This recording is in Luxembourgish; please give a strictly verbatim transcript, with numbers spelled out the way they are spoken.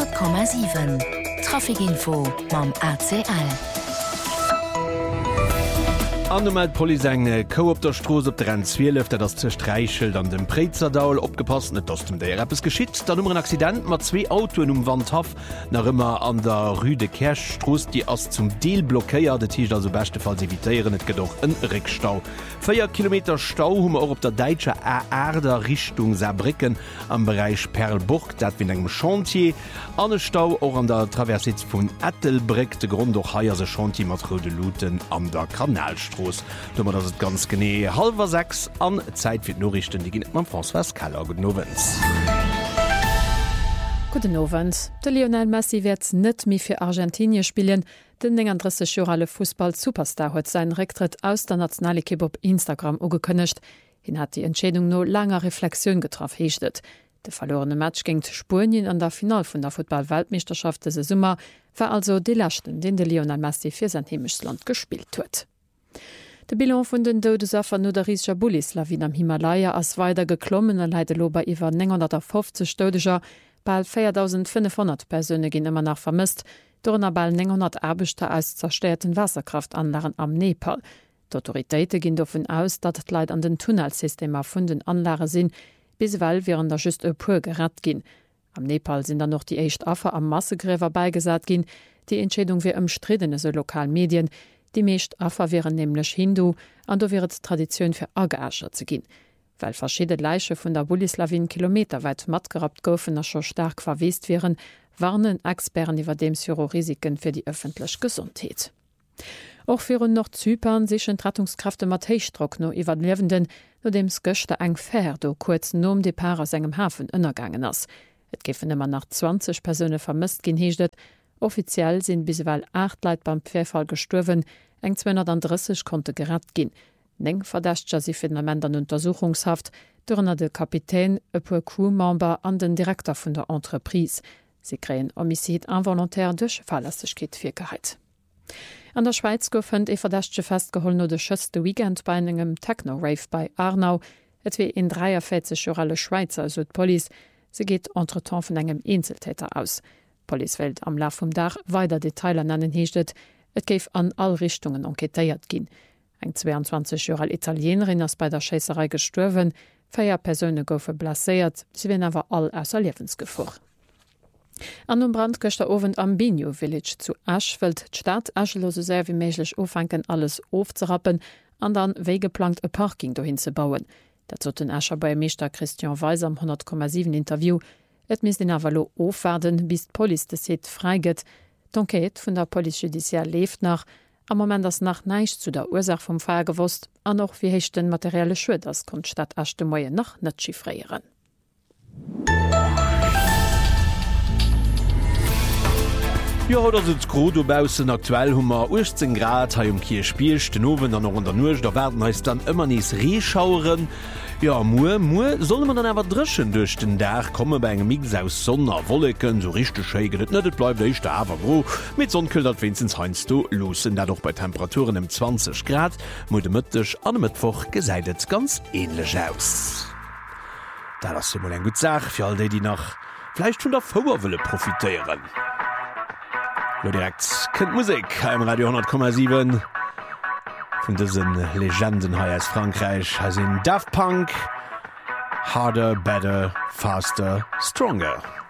hundert Komma sieben. Trafikinfo mam A C L. Annomalt Polizenge ko op der Stroos op der Renzwielëft, dat das zerstreichelt an dem Prezerdaul opgepasst net dats dem der Rappes geschitt. Da nummer Accident mat zwei Autoen um Wandhaf nach immer an der Rüde Kerchstroos, die ass zum Deel blockéiert, de Tisch also beste Fall eviitéieren net gedoch en Rickstau. Feier Kilometer Stau hummer auch op der Deitsche Aarder Richtung Saarbrücken am Bereich Perlburg, dat wie engem Chantier. Anne Stau auch an der Traversitz vun Ettelbrick, de Grund doch haier se Chantier mat Rode Luten an der Kanalstroos. Dummer das ganz gené halber sechs an Zeit fir Norrichten, die ginnet man François Keller. Guten Novens. Guten Novens. De Lionel Messi wird net mi fir Argentinien spielen. Den engeresse Jurale Fußball-Superstar huet seinen Rücktritt aus der Nationalkipp op Instagram ugekënnecht. Hin hat die Entschädung no langer Reflexion getroffen hechtet. De verlorene Match ging Spurien an der Final vun der Football-Weltmeisterschaft se Summer war also de Lachten, den de Lionel Messi fir sein heimischs Land gespielt huet. De Bilan vun den Dodesaffer no der Riescher Bulislawin am Himalaya ass weiter geklommen er leide lober iwwer neunhundertfünfzig Stodeger, bald viertausendfünfhundert Persöne gin immer nach vermisst, Donner bald neunhundert Erbeter aus zerstörten Wasserkraftanlagen am Nepal. D'Autoritéite ginn davon aus, dat et Leiit an den Tunnelsystemer vun den Anlage sinn, biswell wären der just e puer gerat ginn. Am Nepal sind dann noch die echt Affer am Massegräver beigesat ginn, die Entschädung wie ëmstridene so Lokalmedien. Die meescht Affer wären nämlich Hindu, an do wäret Tradition fir Ageascher ze ginn. Weil verschiedene Leiche vun der Bulislawin kilometerweit mat gerat goufen er scho stark verweest wären, warnen Experten iwwer dem Risiken fir die öffentlich Gesundheit. Auch führen noch Zypern sichchen Rettungskräfte Matteichstrock no iwwer Lewenden, no dems Göchte eng Fähr do kurz nom de Paar aus engem Hafen ënnergangen ass. Et giffen immer nach zwanzig Personen vermisst gin heeschtet. Offiziell sind bisweill acht Leiit beim Pfeifall gestorwen, eng zweihundertdreißig konnte gerat ginn. Neng verdächtcher sie Fundament an Untersuchungshaft, dënner de Kapitän, e puer Crewmember an den Direktor vun der Entreprise. Sie kreen Homizid involontaire durch Fahrlässigkeit Vierkeit. An der Schweiz goufend e verdächtsche festgeholt no de schëste Weekend bei engem Techno-Rave bei Arnau, et wie in dreiervierzig Jahre Schweizer so Poli. Se geht entretemps vun engem Einzeltäter aus. Poliwelt am Laf vum Dach weiter Detailer nennen heechtet, et géif an all Richtungen enquetéiert ginn. Eng zweiundzwanzig Jahre Italienerin ass bei der Schäserei gestorwen, feier Persöne goufe blaséiert, sie wen awer all ausser Liwensgefuch. An um Brand gocht der Owen am Binio Village zu Aschwelt d'Stadt aschelose sehr wie méiglech ofenken alles ofzerappen, an dann wéi geplant e Parking dohin ze bauen. Dat zo den Ascher bei Meester Christian Weiser am hundert Komma sieben Interview. Et mis den Avalo ofwerden, bis d'Poli de Seet freiget. D'Enquête vun der Police Judiciaire left nach, am moment ass nach neicht zu der Ursach vum Feier gewost, an noch wie hechten materielle Schwet ass kon Stadt achte Moie nach net chiffréieren. Ja, oder sind Grobausen aktuell hummer achtzehn Grad ha um Kier spielcht den Owen an unter Nuch, da werden heist dann immer nies Reschaueren. Ja Mu Mu soll man dann awer dreschen duch den Dach komme bei engem Mix aus Sonner Wolleken so richchte scheget net bleif ich da awer bro mit Sonnküll dat wezens heinst du losen dadurch bei Temperaturen im zwanzig Grad Mude mëttech an Mittwoch geseidet ganz ähnlich aus. Da lass mal en gut Sach fir all déi die nach Fleisch vun der Fauerwille profitieren. Lo direkt kënnt Musik im Radio hundert Komma sieben vun dësen Legenden ha aus Frankreich ha sinn Daft Punk, Harder, Better, Faster, Stronger.